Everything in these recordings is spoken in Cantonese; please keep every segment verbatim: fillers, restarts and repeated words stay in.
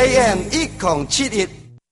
A M 一零七一。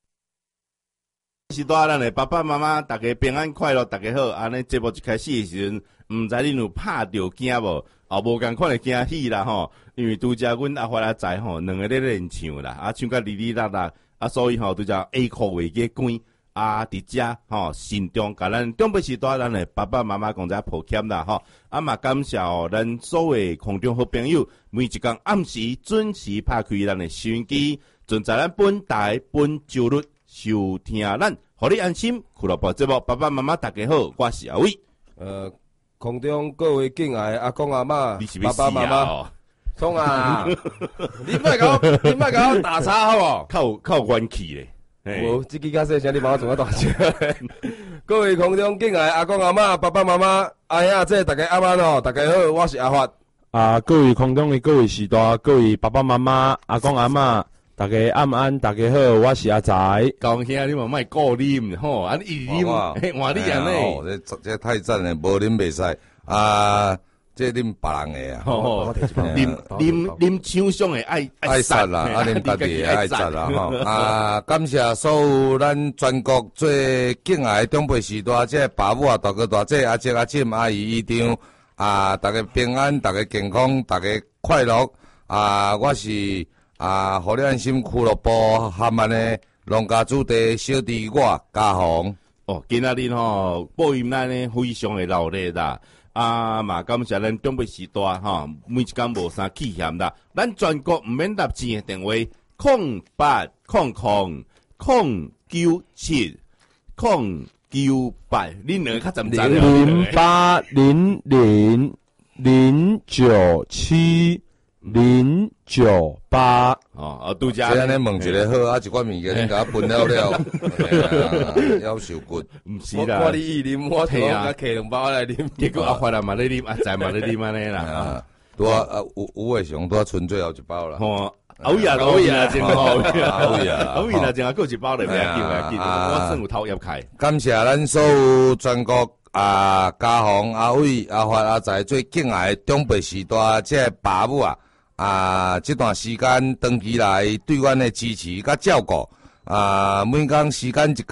时代咱的爸爸妈妈，大家平安快乐，大家好。安尼节目一开始的时阵，毋知恁有拍着惊无？啊，无共款的惊喜啦吼，因为拄则阮阿发阿仔吼，两个咧练唱啦，啊唱甲哩哩啦啦，啊所以吼拄则下课月个关，啊伫遮吼心中甲咱中北时代咱的爸爸妈妈讲者抱歉啦吼，啊嘛感谢哦咱所有空中好朋友，每一工暗时准时拍开咱的收音机，尽在咱本台本周日收听咱，互你安心俱乐部节目，爸爸妈妈大家好，我是阿伟。 呃。空中各位敬爱阿公阿嬷、爸爸妈妈，聪啊！你莫甲我，你莫甲我打岔好无？ 靠靠元气咧！ 无，这支假细声，你帮我做个大声。各位空中敬爱阿公阿嬷、爸爸妈妈，哎呀，这大家阿安哦，大家好，我是阿发。 啊，各位空中的各位时代，各位爸爸妈妈、阿公阿嬷，大家安安，大家好，我是阿仔。 高兄，你嘛莫过啉吼，安一啉，嘿，换你安尼， 这这太赞了，无啉袂使啊！这啉别人的啊， 吼，啉啉啉厂商的爱爱杀啦，啊啉家己的爱杀啦吼啊！感谢所有咱全国最敬爱的长辈时代，这爸母啊、大哥大姐、阿姐阿婶、阿姨姨丈啊，大家平安，大家健康，大家快乐啊！我是。啊，互你安心俱乐部含安的农家主题小弟我家宏哦，今仔日吼播音咱呢非常的热烈啦，啊嘛感谢咱中北时代吼，每一工无啥气嫌啦，咱全国毋免搭钱的电话，空八空空空九七空九八，恁两个较怎知零零八零零零九七。零九八哦，啊，拄则安尼问一个好，啊，一寡物件你甲我分了了，要受骨， 毋是啦， 我你一啉，我听啊，摕两包来啉， 结果阿发啊嘛咧啉，阿仔嘛咧啉安尼啦，啊， 拄啊有有诶上拄啊剩最后一包啦， 吼，欧呀欧呀，真好，欧呀欧呀，真啊，够一包咧，袂要紧袂要紧，我算有偷入开。 感谢咱所有全国啊家宏、阿伟、阿发、阿仔最敬爱的长辈时代，这爸母啊。啊，这段时间长期来对阮的支持甲照顾，啊，每工时间一